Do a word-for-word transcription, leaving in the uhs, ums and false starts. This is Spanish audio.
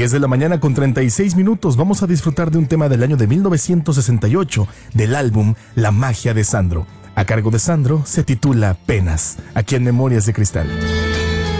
diez de la mañana con treinta y seis minutos. Vamos a disfrutar de un tema del año de mil novecientos sesenta y ocho del álbum La magia de Sandro. A cargo de Sandro se titula Penas, aquí en Memorias de Cristal.